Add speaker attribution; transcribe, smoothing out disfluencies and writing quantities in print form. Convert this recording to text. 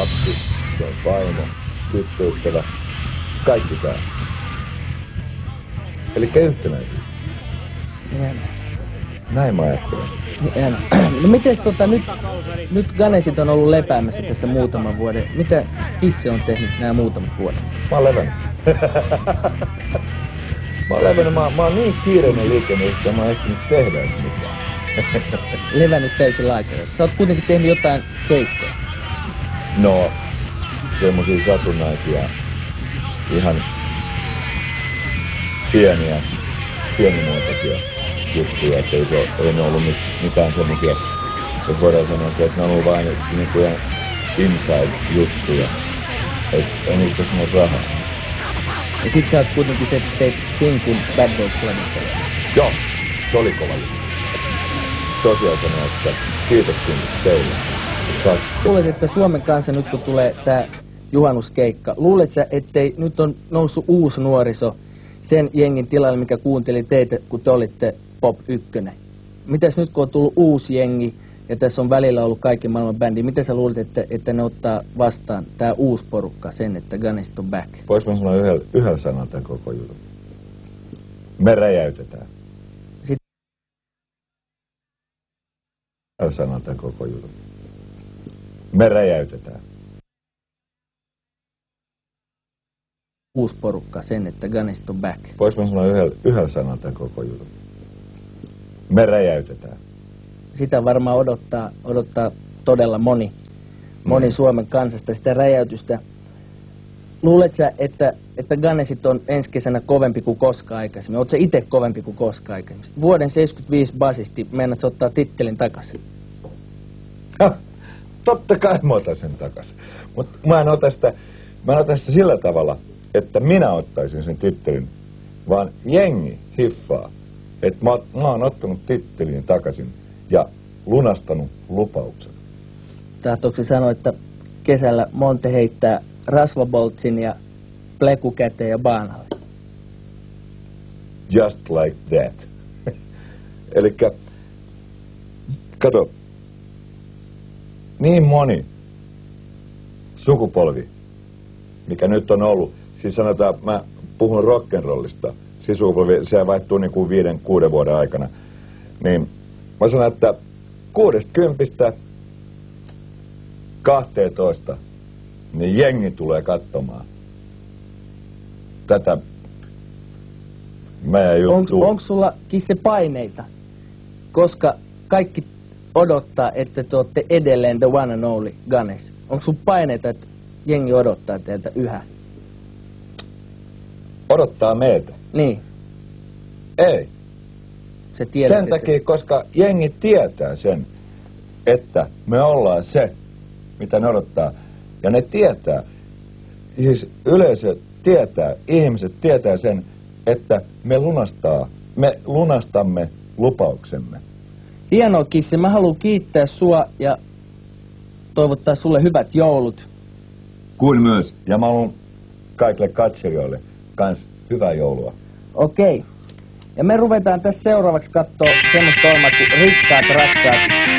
Speaker 1: lapsi, se on vaimo, tyttöystävä, kaikki tää. Elikkä yhtenäisyys.
Speaker 2: Hienoa.
Speaker 1: Näin mä ajattelen.
Speaker 2: Hienoa. No mites nyt Ganesit on ollut lepäämässä tässä muutaman vuoden. Mitä Kissi on tehnyt nämä muutamat vuodet?
Speaker 1: Mä oon levännyt. Mä oon niin kiireinen liikenne, että mä oon ehtinyt tehdä mitään.
Speaker 2: Levännyt täysin aikaa. Sä oot kuitenkin tehnyt jotain keikkoja.
Speaker 1: No, semmosia satunnaisia, ihan pienimuotoisia juttuja, että ei ne ollut mitään semmosia, jos voidaan sanoa, että ne on ollut vain niinku ihan inside-juttuja, ei niistä semmoista rahaa.
Speaker 2: Ja sit sä oot kuitenkin teit sinkun Bad Boys Planetilla.
Speaker 1: Joo, se oli kova juttu. Tosiaan sanoa, että kiitoksia teille.
Speaker 2: Luulet, että Suomen kanssa nyt kun tulee tää juhannuskeikka, luulet sä, ettei nyt on noussut uusi nuoriso sen jengin tilalle, mikä kuunteli teitä, kun te olitte Pop 1? Mitäs nyt kun on tullut uusi jengi ja tässä on välillä ollut kaikki maailman bändi, miten sä luulet, että ne ottaa vastaan tää uusi porukka sen, että Ganesit on back?
Speaker 1: Vois mä sanoa yhdellä sanalla tämän koko jutun. Me räjäytetään. Yhdellä sanalla tämän koko jutun. Me räjäytetään.
Speaker 2: Uusi porukka sen, että Ganesit on back.
Speaker 1: Vois mä sanoa yhdellä sanalla tämän koko jutun. Me räjäytetään.
Speaker 2: Sitä varmaan odottaa todella moni Suomen kansasta sitä räjäytystä. Luulet sä, että Ganesit on ensi kesänä kovempi kuin koskaan aikaisemmin? Oot sä itse kovempi kuin koskaan aikaisemmin? Vuoden 75 basisti, meinaat sä ottaa tittelin takaisin?
Speaker 1: Totta kai mä otan sen takaisin. Mutta mä en ota sitä sillä tavalla, että minä ottaisin sen tittelin, vaan jengi hiffaa, että mä oon ottanut tittelin takaisin ja lunastanut lupauksen.
Speaker 2: Tahtooko sanoa, että kesällä Monte heittää rasvaboltsin ja pleku käteen ja baanalle?
Speaker 1: Just like that. Elikkä, kato, niin moni sukupolvi, mikä nyt on ollut, siis sanotaan, mä puhun rock'n'rollista, siis sukupolvi, se vaihtuu niin kuin 5-6 vuoden aikana, niin mä sanon, että 60 12, niin jengi tulee katsomaan tätä meidän juttua.
Speaker 2: Onko sulla Kisse paineita? Koska kaikki odottaa, että te olette edelleen the one and only Ganes. Onko sun paineita, että jengi odottaa teiltä yhä?
Speaker 1: Odottaa meitä?
Speaker 2: Niin.
Speaker 1: Ei.
Speaker 2: Se tiedät,
Speaker 1: sen takia, koska jengi tietää sen, että me ollaan se, mitä ne odottaa. Ja ne tietää, siis yleisö tietää, ihmiset tietää sen, että me lunastamme lupauksemme.
Speaker 2: Hienoa, Kissi. Mä haluan kiittää sua ja toivottaa sulle hyvät joulut.
Speaker 1: Kuin myös. Ja mä haluan kaikille katselijoille kans hyvää joulua.
Speaker 2: Okei. Ja me ruvetaan tässä seuraavaksi katsoa semmoista ohjelmaa kuin Rikkaat rakkaat